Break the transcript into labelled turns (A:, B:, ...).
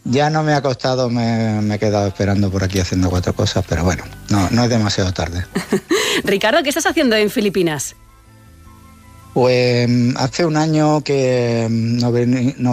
A: Ya no me ha costado, me he quedado esperando por aquí haciendo 4 cosas, pero bueno, no es demasiado tarde.
B: Ricardo, ¿qué estás haciendo en Filipinas?
A: Pues hace un año que no